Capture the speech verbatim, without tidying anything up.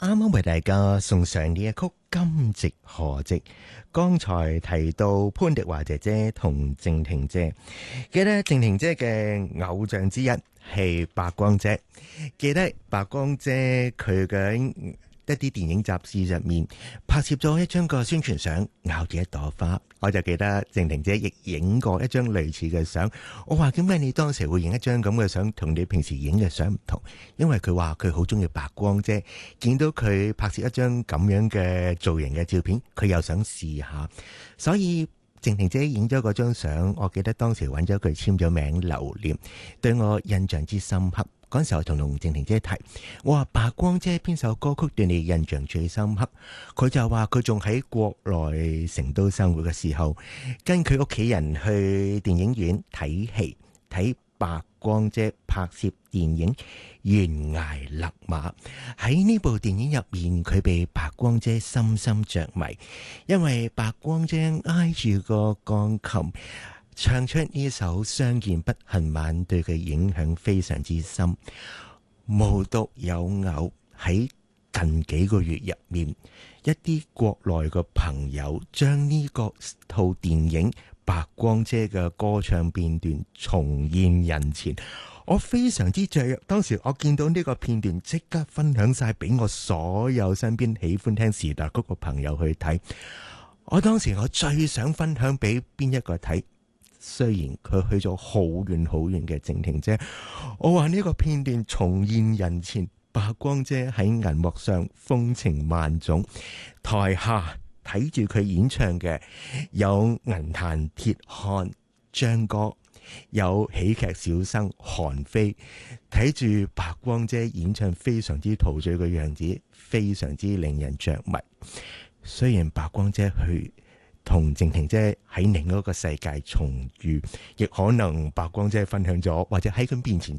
啱啱為大家送上呢一曲《今夕何夕》。剛才提到潘迪華姐姐同靜婷姐，記得靜婷姐嘅偶像之一係白光姐，記得白光姐佢嘅一啲電影雜誌入面拍攝咗一張個宣傳相，咬住一朵花。我就記得靜婷姐亦影過一張類似嘅相。我話點解你當時會影一張咁嘅相，同你平時影嘅相唔同？因為佢話佢好中意白光姐，見到佢拍攝一張咁樣嘅造型嘅照片，佢又想試下，所以靜婷姐影咗嗰張相。我記得當時揾咗佢簽咗名留念，對我印象之深刻。嗰陣時候同同靜婷姐提，我話白光姐邊首歌曲對你印象最深刻？佢就話佢仲喺國內成都生活嘅時候，跟佢屋企人去電影院睇戲，睇白光姐拍攝電影《懸崖勒馬》。喺呢部電影入面，佢被白光姐深深着迷，因為白光姐挨住個鋼琴唱出呢首相見不恨晚，對佢影響非常之深。無獨有偶，喺近幾個月入面，一啲國內嘅朋友將呢個套電影白光姐嘅歌唱片段重現人前，我非常之雀躍。當時我見到呢個片段，即刻分享晒俾我所有身邊喜歡聽時代曲嘅朋友去睇。我當時我最想分享俾邊一個睇？雖然佢去咗好遠好遠嘅靜婷姐，我話呢個片段重現人前，白光姐喺銀幕上風情萬種，台下睇住佢演唱嘅有銀壇鐵漢張哥，有喜劇小生韓飛，睇住白光姐演唱非常之陶醉嘅樣子，非常之令人着迷。雖然白光姐去同靜婷姐喺另一個世界重遇，亦可能白光姐分享咗，或者喺佢面前